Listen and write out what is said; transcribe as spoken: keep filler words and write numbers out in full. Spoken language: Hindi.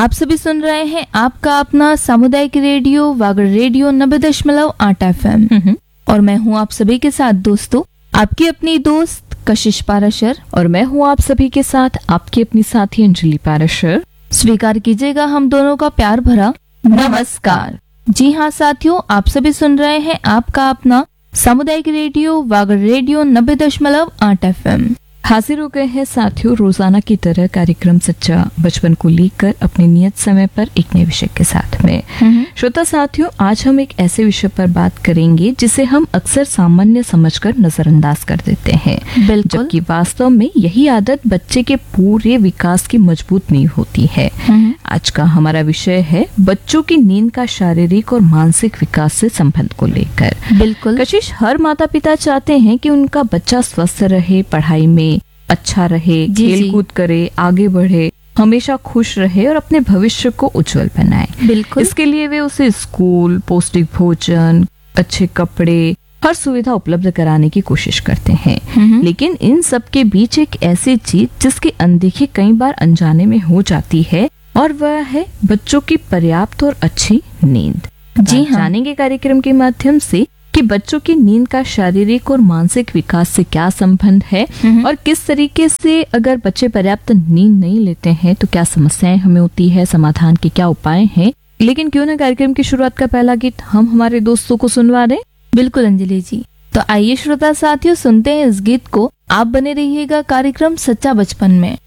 आप सभी सुन रहे हैं आपका अपना सामुदायिक रेडियो वागड़ रेडियो नब्बे दशमलव आठ एफ एम और मैं हूं आप सभी के साथ दोस्तों आपकी अपनी दोस्त कशिश पाराशर। और मैं हूं आप सभी के साथ आपकी अपनी साथी अंजलि पाराशर। स्वीकार कीजिएगा हम दोनों का प्यार भरा नमस्कार। जी हाँ साथियों, आप सभी सुन रहे हैं आपका अपना सामुदायिक रेडियो वागड़ रेडियो नब्बे दशमलव आठ एफ एम। हाजिर हो गए हैं साथियों रोजाना की तरह कार्यक्रम सच्चा बचपन को लेकर अपने नियत समय पर एक नए विषय के साथ में। श्रोता साथियों, आज हम एक ऐसे विषय पर बात करेंगे जिसे हम अक्सर सामान्य समझकर नजरअंदाज कर देते हैं, जबकि वास्तव में यही आदत बच्चे के पूरे विकास की मजबूत नींव होती है। आज का हमारा विषय है बच्चों की नींद का शारीरिक और मानसिक विकास से संबंध को लेकर। बिल्कुल कशिश, हर माता पिता चाहते हैं कि उनका बच्चा स्वस्थ रहे, पढ़ाई में अच्छा रहे, खेल कूद करे, आगे बढ़े, हमेशा खुश रहे और अपने भविष्य को उज्जवल बनाए। बिल्कुल इसके लिए वे उसे स्कूल, पौष्टिक भोजन, अच्छे कपड़े, हर सुविधा उपलब्ध कराने की कोशिश करते हैं। लेकिन इन सब के बीच एक ऐसी चीज जिसकी अनदेखी कई बार अनजाने में हो जाती है और वह है बच्चों की पर्याप्त और अच्छी नींद। जी हाँ। जानेंगे कार्यक्रम के माध्यम से कि बच्चों की नींद का शारीरिक और मानसिक विकास से क्या संबंध है और किस तरीके से अगर बच्चे पर्याप्त नींद नहीं लेते हैं तो क्या समस्याएं हमें होती है, समाधान के क्या उपाय हैं। लेकिन क्यों ना कार्यक्रम की शुरुआत का पहला गीत हम हमारे दोस्तों को सुनवा दें। बिल्कुल अंजलि जी, तो आइए श्रोता साथियों सुनते हैं इस गीत को। आप बने रहिएगा कार्यक्रम सच्चा बचपन में।